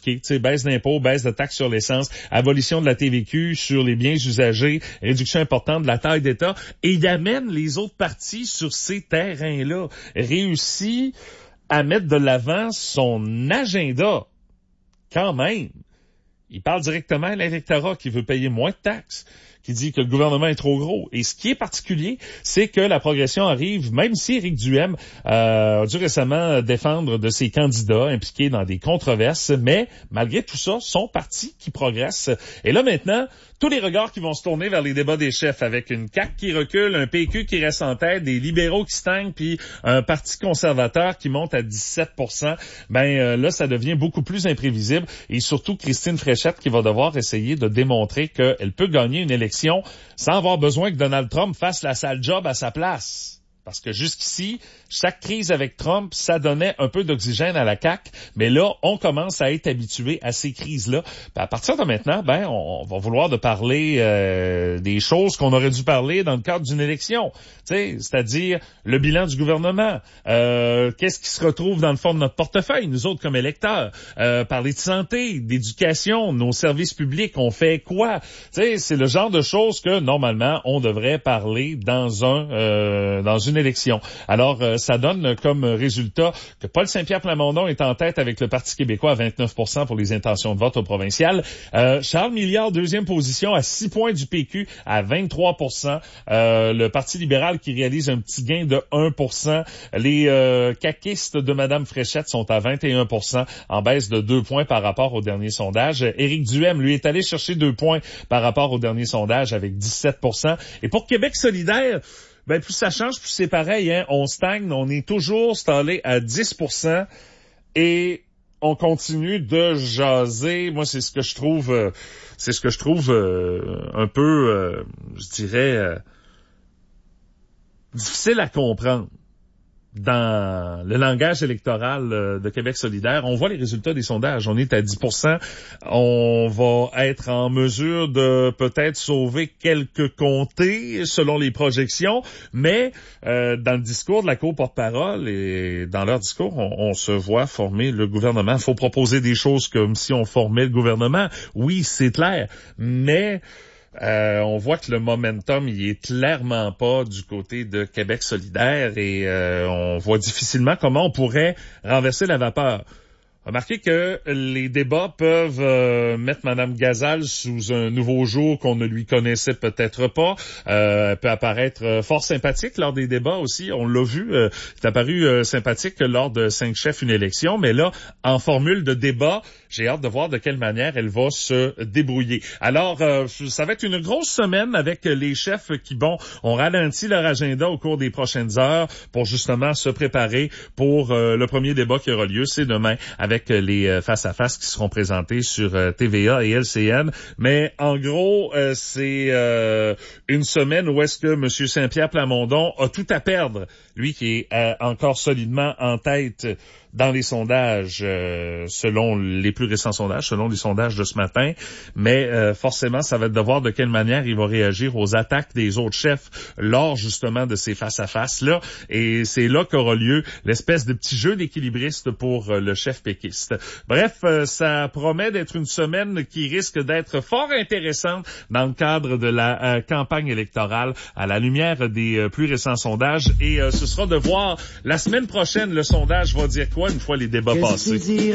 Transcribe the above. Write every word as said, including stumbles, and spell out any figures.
appliquer. Tu sais, baisse d'impôts, baisse de taxes sur l'essence, abolition de la T V Q sur les biens usagés, réduction importante de la taille d'État, et il amène les autres partis sur ces terrains-là. Réussit à mettre de l'avant son agenda. Quand même. Il parle directement à l'électorat qui veut payer moins de taxes, qui dit que le gouvernement est trop gros. Et ce qui est particulier, c'est que la progression arrive, même si Éric Duhem euh, a dû récemment défendre de ses candidats impliqués dans des controverses, mais malgré tout ça, son parti qui progresse. Et là maintenant, tous les regards qui vont se tourner vers les débats des chefs, avec une C A Q qui recule, un P Q qui reste en tête, des libéraux qui stagnent, puis un parti conservateur qui monte à dix-sept pour cent, ben euh, là, ça devient beaucoup plus imprévisible. Et surtout, Christine Fréchette qui va devoir essayer de démontrer qu'elle peut gagner une élection sans avoir besoin que Donald Trump fasse la sale job à sa place. Parce que jusqu'ici, chaque crise avec Trump, ça donnait un peu d'oxygène à la C A Q, mais là, on commence à être habitué à ces crises-là. Ben, à partir de maintenant, ben, on, on va vouloir de parler euh, des choses qu'on aurait dû parler dans le cadre d'une élection. Tu sais, c'est-à-dire le bilan du gouvernement, euh, qu'est-ce qui se retrouve dans le fond de notre portefeuille, nous autres comme électeurs, euh, parler de santé, d'éducation, nos services publics, on fait quoi? Tu sais, c'est le genre de choses que normalement on devrait parler dans un euh, dans une élection. Alors, euh, ça donne comme résultat que Paul Saint-Pierre Plamondon est en tête avec le Parti québécois à vingt-neuf pour cent pour les intentions de vote au provincial. Euh, Charles Milliard, deuxième position, à six points du P Q à vingt-trois pour cent. Euh, le Parti libéral qui réalise un petit gain de un pour cent. Les euh, caquistes de Mme Fréchette sont à vingt et un pour cent, en baisse de deux points par rapport au dernier sondage. Éric Duhem, lui, est allé chercher deux points par rapport au dernier sondage avec dix-sept pour cent. Et pour Québec solidaire, ben plus ça change, plus c'est pareil, hein. On stagne, on est toujours stallé à dix pour cent et on continue de jaser. Moi, c'est ce que je trouve, euh, c'est ce que je trouve euh, un peu, euh, je dirais, euh, difficile à comprendre. Dans le langage électoral de Québec solidaire, on voit les résultats des sondages. On est à dix pour cent. On va être en mesure de peut-être sauver quelques comtés selon les projections, mais euh, dans le discours de la co-porte-parole et dans leur discours, on, on se voit former le gouvernement. Il faut proposer des choses comme si on formait le gouvernement. Oui, c'est clair, mais Euh, on voit que le momentum, il est clairement pas du côté de Québec solidaire et euh, on voit difficilement comment on pourrait renverser la vapeur. Remarquez que les débats peuvent euh, mettre Mme Gazal sous un nouveau jour qu'on ne lui connaissait peut-être pas. Euh, elle peut apparaître euh, fort sympathique lors des débats aussi. On l'a vu, euh, c'est apparu euh, sympathique lors de Cinq chefs, une élection. Mais là, en formule de débat, j'ai hâte de voir de quelle manière elle va se débrouiller. Alors, euh, ça va être une grosse semaine avec les chefs qui, bon, ont ralenti leur agenda au cours des prochaines heures pour justement se préparer pour euh, le premier débat qui aura lieu. C'est demain avec avec les face-à-face qui seront présentés sur T V A et L C N. Mais en gros, euh, c'est euh, une semaine où est-ce que M. Saint-Pierre Plamondon a tout à perdre. Lui qui est euh, encore solidement en tête dans les sondages, euh, selon les plus récents sondages, selon les sondages de ce matin. Mais euh, forcément, ça va être de voir de quelle manière il va réagir aux attaques des autres chefs lors justement de ces face-à-face-là. Et c'est là qu'aura lieu l'espèce de petit jeu d'équilibriste pour euh, le chef péquiste. Bref, euh, ça promet d'être une semaine qui risque d'être fort intéressante dans le cadre de la euh, campagne électorale à la lumière des euh, plus récents sondages. Et euh, ce sera de voir la semaine prochaine, le sondage va dire quoi une fois les débats passés.